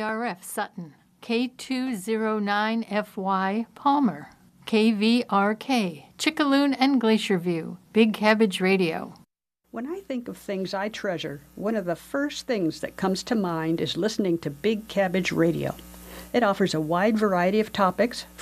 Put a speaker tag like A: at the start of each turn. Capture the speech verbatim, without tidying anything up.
A: R F Sutton, K two oh nine F Y Palmer, K V R K, Chickaloon and Glacier View, Big Cabbage Radio.
B: When I think of things I treasure, one of the first things that comes to mind is listening to Big Cabbage Radio. It offers a wide variety of topics,